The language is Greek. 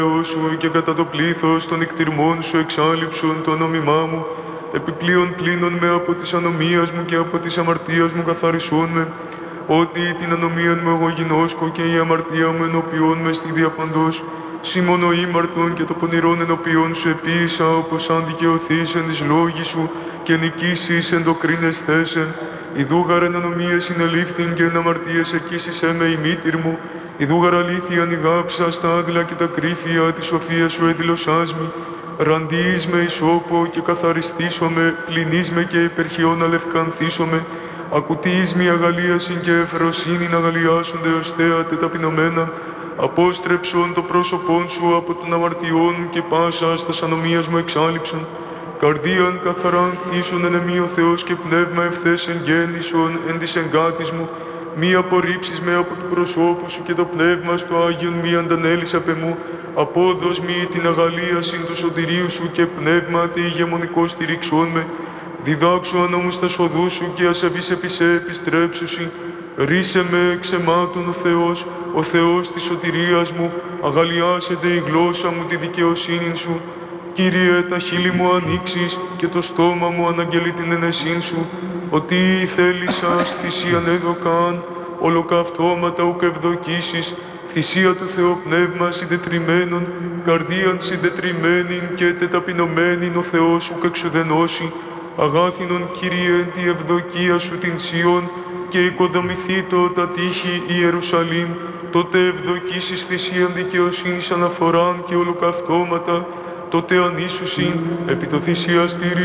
σου και κατά το πλήθος των εκτιρμών σου εξάλειψον το νόμιμά μου, επιπλέον πλύνον με από της ανομίας μου και από της αμαρτίας μου καθαρισόν με, ότι την ανομία μου εγώ γινώσκω και η αμαρτία μου ενωπιών με στη διαπαντός, σήμωνο ήμαρτον και το πονηρόν ενωπιών σου επίησα, όπως αν δικαιωθείς εν της λόγης σου και νικήσεις εν το κρίνες θέσεν. Ιδούγαρ εν ανομίες συνελήφθην και εν αμαρτίες εκείσισέ με η μήτηρ μου, ιδούγαρ αλήθεια ανηγάψα στα άγλα και τα κρύφια της σοφίας σου εδηλωσάς μη. Ραντείς με ισόπο και καθαριστήσομαι, πλυνείς με και υπερχιών αλευκανθήσομαι, ακουτείς μη αγαλίασιν και ευφροσύνην αγαλιάσονται ως θέατε ταπεινωμένα, απόστρεψον το πρόσωπόν σου από των αμαρτιών και πάσα στας ανομίας μου εξάλειψον. Καρδίαν καθαράν κτίσον εν εμεί ο Θεός και πνεύμα ευθές εγγέννησον εν της εγκάτης μου, μη απορρίψεις με από του προσώπου σου και το πνεύμα στο Άγιον μη αντανέλεις απ' εμού, απόδος μη την αγαλίασιν του σωτηρίου σου και πνεύμα τη ηγεμονικό στηρίξον με, διδάξου ανόμου στα σοδού σου και ασεβείς επί σε επιστρέψουσι, ρίσε με εξαιμάτων ο Θεός της σωτηρίας μου, αγαλιάσεται η γλώσσα μου τη δικαιοσύνη σου. Κύριε, τα χείλη μου ανοίξεις και το στόμα μου αναγγελεί την ενεσύν σου, ότι θέλησας θυσίαν έδωκαν, ολοκαυτώματα ουκ ευδοκίσεις, θυσία του Θεοπνεύμα συντετριμένων, καρδίαν συντετριμένην και τεταπεινωμένην ο Θεός ουκ εξουδενώσει, αγάθινον Κύριε τη ευδοκία σου την Σιών, και οικοδομηθήτω τα τείχη Ιερουσαλήμ, τότε ευδοκίσεις θυσίαν δικαιοσύνης αναφοράν και ολοκαυτώματα, τότε ανήσουσιν επί το θυσιαστήριο